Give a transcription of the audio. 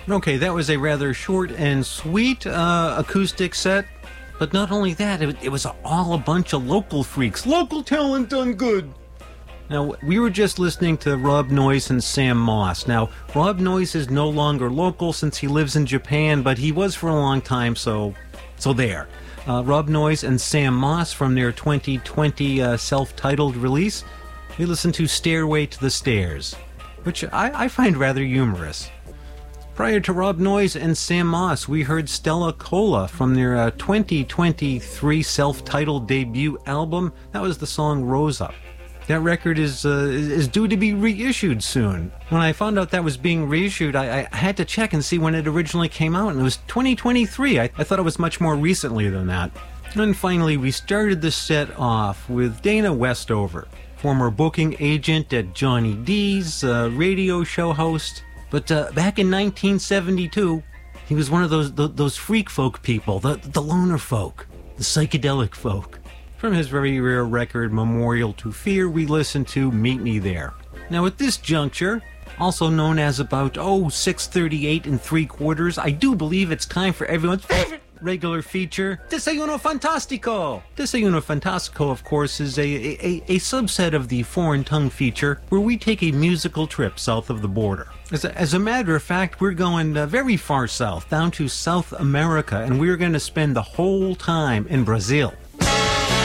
Okay, that was a rather short and sweet acoustic set. But not only that, it was all a bunch of local freaks. Local talent done good. Now, we were just listening to Rob Noyce and Sam Moss. Now, Rob Noyce is no longer local since he lives in Japan, but he was for a long time, so there. Rob Noyce and Sam Moss from their 2020 self-titled release. We listened to Stairway to the Stairs, which I find rather humorous. Prior to Rob Noyce and Sam Moss, we heard Stella Cola from their 2023 self-titled debut album. That was the song Rose Up. That record is due to be reissued soon. When I found out that was being reissued, I had to check and see when it originally came out, and it was 2023. I thought it was much more recently than that. And finally, we started the set off with Dana Westover, former booking agent at Johnny D's, radio show host. But back in 1972, he was one of those freak folk people, the loner folk, the psychedelic folk. From his very rare record, Memorial to Fear, we listened to Meet Me There. Now at this juncture, also known as about 6:38 3/4, I do believe it's time for everyone's favorite regular feature, Desayuno Fantastico. Desayuno Fantastico, of course, is a subset of the Foreign Tongue feature, where we take a musical trip south of the border. As a matter of fact, we're going very far south, down to South America, and we're going to spend the whole time in Brazil.